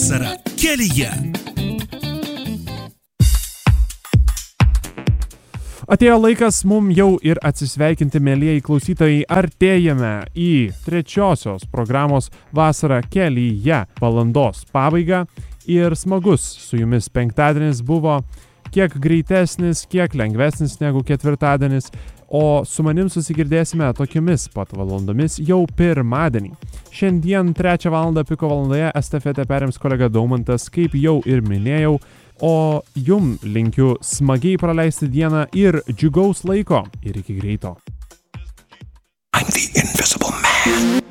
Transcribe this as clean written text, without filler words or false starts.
Vasara kelyje. Atėjo laikas mum jau ir atsisveikinti, mėlyjeji klausytojai, artėjame į trečiosios programos Vasara kelyje valandos pabaigą ir smagus su jumis penktadienis buvo kiek greitesnis, kiek lengvesnis negu ketvirtadienis, o su manim susigirdėsime tokiamis pat valandomis jau pirmadienį. Šiandien 3 valandą piko valandoje estafetę perims kolega Daumantas, kaip jau ir minėjau, o jum linkiu smagiai praleisti dieną ir džiugaus laiko ir iki greito. I'm the Invisible Man.